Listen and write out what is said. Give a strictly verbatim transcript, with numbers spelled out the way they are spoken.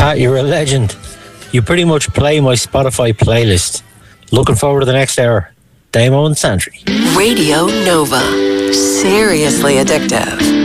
Pat, you're a legend. You pretty much play my Spotify playlist. Looking forward to the next hour. Damo and Santry. Radio Nova. Seriously addictive.